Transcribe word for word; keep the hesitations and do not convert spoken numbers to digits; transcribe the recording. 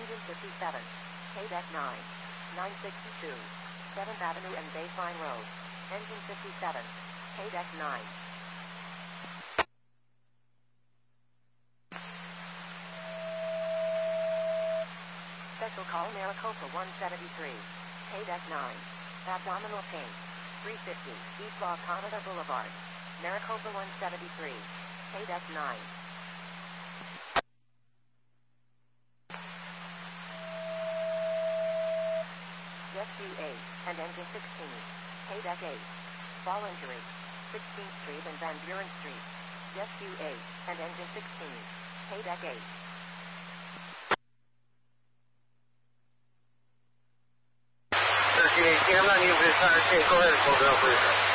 Engine fifty-seven. K-Deck nine. nine sixty-two. seventh Avenue and Baseline Road. Engine fifty-seven. K-Deck nine. Special call Maricopa one seventy-three. K-Deck nine. Abdominal pain. three fifty. East La Canada Boulevard. Maricopa one seventy-three. K-Deck nine. Jet Q eight and Engine sixteen. K-Deck eight. Fall injury. sixteenth Street and Van Buren Street. Jet Q eight and Engine sixteen. K-Deck eight. thirteen eighteen, I'm not even going to try to go ahead and close it out, please.